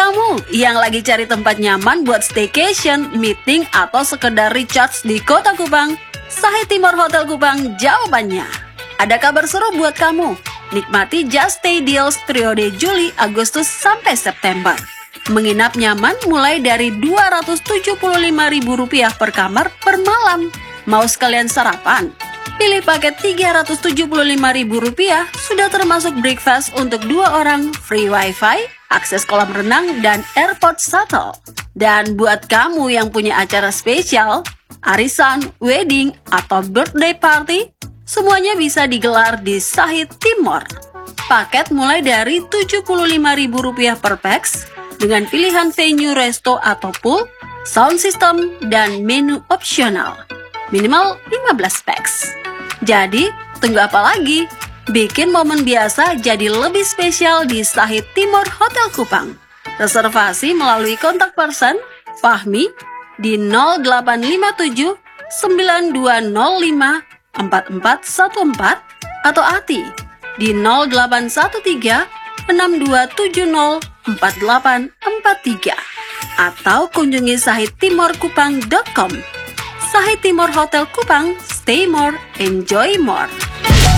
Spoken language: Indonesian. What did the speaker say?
kamu yang lagi cari tempat nyaman buat staycation, meeting, atau sekedar recharge di Kota Kupang, Sahid Timor Hotel Kupang jawabannya. Ada kabar seru buat kamu. Nikmati Just Stay Deals periode Juli, Agustus, sampai September. Menginap nyaman mulai dari Rp275.000 per kamar per malam. Mau sekalian sarapan? Pilih paket Rp375.000, sudah termasuk breakfast untuk 2 orang, free wifi, akses kolam renang, dan airport shuttle. Dan buat kamu yang punya acara spesial, arisan, wedding, atau birthday party, semuanya bisa digelar di Sahid Timor. Paket mulai dari Rp75.000 per pax, dengan pilihan venue resto atau pool, sound system, dan menu opsional. Minimal 15 pax. Jadi, tunggu apa lagi? Bikin momen biasa jadi lebih spesial di Sahid Timor Hotel Kupang. Reservasi melalui kontak person Fahmi di 0857 9205 4414 atau Ati di 0813 6270 4843 atau kunjungi sahidtimorkupang.com. Sahid Timor Hotel Kupang, stay more, enjoy more.